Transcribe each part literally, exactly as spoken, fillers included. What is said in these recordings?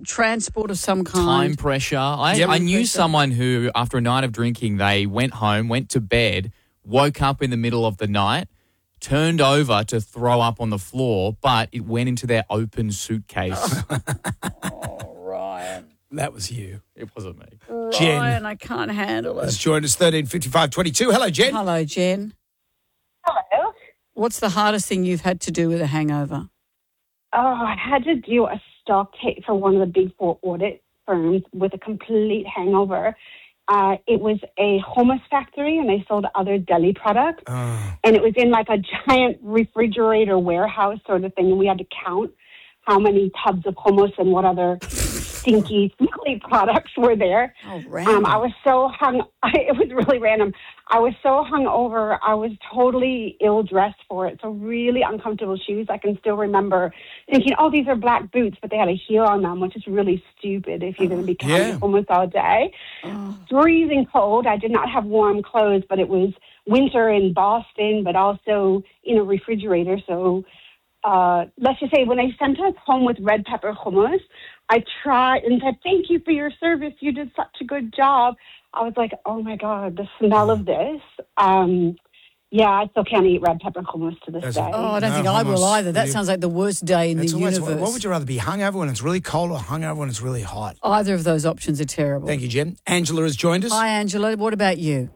transport of some kind. Time pressure. I, Yep. I knew Pressure. someone who, after a night of drinking, they went home, went to bed, woke up in the middle of the night, turned over to throw up on the floor, but it went into their open suitcase. Oh, Ryan. That was you. It wasn't me. Jen. Ryan, I can't handle Has it. joined us, thirteen fifty-five twenty-two. Hello, Jen. Hello, Jen. Hello. What's the hardest thing you've had to do with a hangover? Oh, I had to do a stock take for one of the big four audit firms with a complete hangover. Uh, it was a hummus factory, and they sold other deli products. Oh. And it was in like a giant refrigerator warehouse sort of thing, and we had to count how many tubs of hummus and what other stinky, smelly products were there. Oh, random. Um, I was so hung. It was really random. I was so hungover. I was totally ill-dressed for it. So really uncomfortable shoes. I can still remember thinking, oh, these are black boots, but they had a heel on them, which is really stupid if you're going to be counting Yeah. hummus all day. Oh. Freezing cold. I did not have warm clothes, but it was winter in Boston, but also in a refrigerator. So uh, let's just say when they sent us home with red pepper hummus, I tried and said, thank you for your service. You did such a good job. I was like, oh, my God, the smell of this. Um, yeah, I still can't eat red pepper hummus to this That's day. a- Oh, I don't No, think I will hummus. either. That You- sounds like the worst day in That's the always- universe. what would you rather be, hungover when it's really cold or hungover when it's really hot? Either of those options are terrible. Thank you, Jen. Angela has joined us. Hi, Angela. What about you?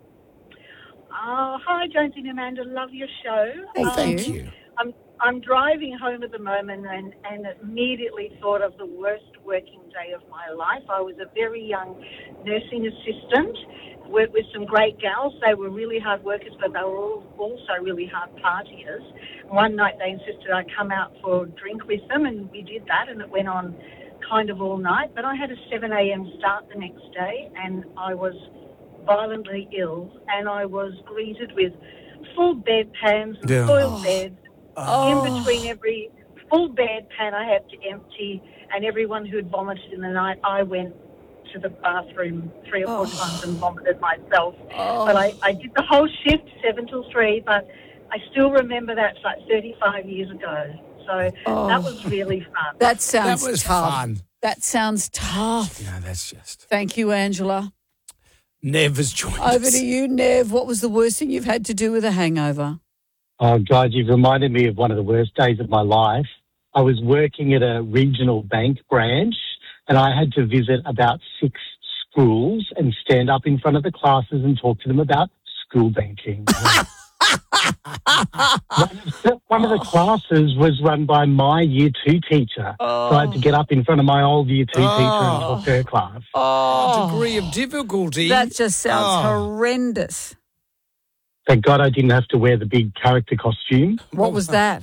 Oh, hi, Jonesy and Amanda. Love your show. Thank Um, Thank you. I'm I'm driving home at the moment and, and immediately thought of the worst working day of my life. I was a very young nursing assistant, worked with some great gals. They were really hard workers, but they were all also really hard partiers. One night they insisted I come out for a drink with them, and we did that, and it went on kind of all night. But I had a seven a.m. start the next day, and I was violently ill, and I was greeted with full bedpans and Yeah. soiled Oh. beds. Oh. In between every full bedpan I had to empty, and everyone who had vomited in the night, I went to the bathroom three or four Oh. times and vomited myself. Oh. But I, I did the whole shift, seven till three, but I still remember that. It's like thirty-five years ago. So Oh. that was really fun. That sounds That was tough. fun. That sounds tough. No, that's just... Thank you, Angela. Nev has joined Over us. to you, Nev. What was the worst thing you've had to do with a hangover? Oh, God, you've reminded me of one of the worst days of my life. I was working at a regional bank branch, and I had to visit about six schools and stand up in front of the classes and talk to them about school banking. one, of the, one of the classes was run by my year two teacher, so I had to get up in front of my old year two teacher and talk to her class. Oh, Degree of difficulty. that just sounds Oh. horrendous. Thank God I didn't have to wear the big character costume, What was that?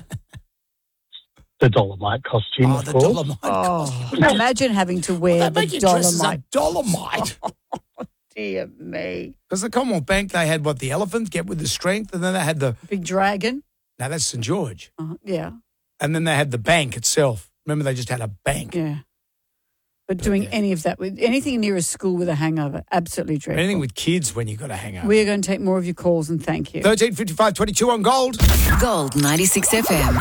the Dolomite costume, Oh, of the course. Dolomite. Oh, imagine having to wear That the make you dress as Dolomite. a Dolomite. Dear me. Because the Commonwealth Bank, they had what, the elephant, get with the strength, and then they had the, Big dragon. now that's Saint George. Uh, yeah, And then they had the bank itself. Remember, they just had a bank. yeah. But doing yeah. any of that with anything near a school with a hangover, absolutely dreadful. Anything with kids when you got to hang out. We are going to take more of your calls and thank you. thirteen fifty-five twenty-two on Gold. Gold ninety-six F M.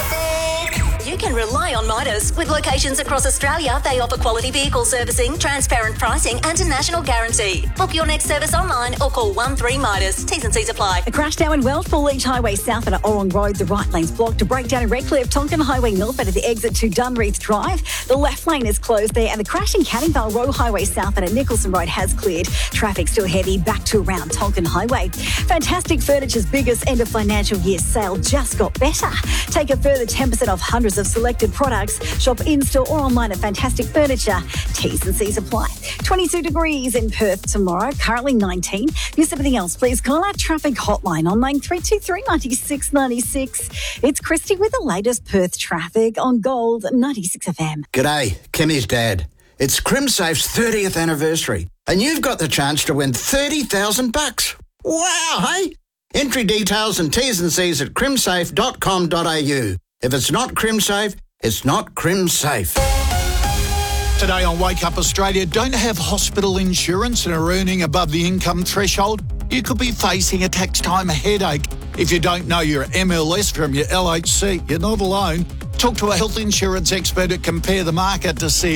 You can rely on Midas. With locations across Australia, they offer quality vehicle servicing, transparent pricing and a national guarantee. Book your next service online or call one three Midas. T's and C's apply. A crash now in Wellsville Leach Highway south at Orong Road. The right lane's blocked. A breakdown in Redcliffe, Tonkin Highway northbound at the exit to Dunreath Drive. The left lane is closed there, and the crash in Canning Vale Road Highway south at Nicholson Road has cleared. Traffic still heavy back to around Tonkin Highway. Fantastic Furniture's biggest end of financial year sale just got better. Take a further ten percent off hundreds of selected products. Shop in-store or online at Fantastic Furniture. T's and C's apply. twenty-two degrees in Perth tomorrow, currently nineteen. Miss anything else, please call our traffic hotline on nine three two three, nine six nine six. It's Christy with the latest Perth traffic on Gold ninety-six F M. G'day, Kimmy's dad. It's CrimSafe's thirtieth anniversary, and you've got the chance to win thirty thousand bucks. Wow, hey? Entry details and T's and C's at crimsafe dot com dot a u. If it's not CrimSafe, it's not CrimSafe. Today on Wake Up Australia, don't have hospital insurance and are earning above the income threshold? You could be facing a tax time headache. If you don't know your M L S from your L H C, you're not alone. Talk to a health insurance expert at Compare the Market to see